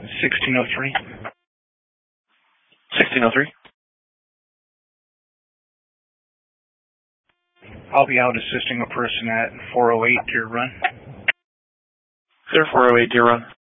1603. 1603. I'll be out assisting a person at 408 Deer Run. Clear 408 Deer Run.